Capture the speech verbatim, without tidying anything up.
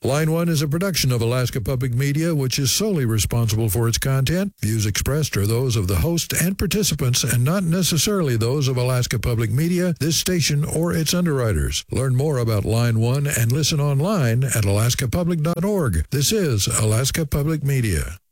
Line One is a production of Alaska Public Media, which is solely responsible for its content. Views expressed are those of the host and participants and not necessarily those of Alaska Public Media, this station, or its underwriters. Learn more about Line One and listen online at alaska public dot org. This is Alaska Public Media.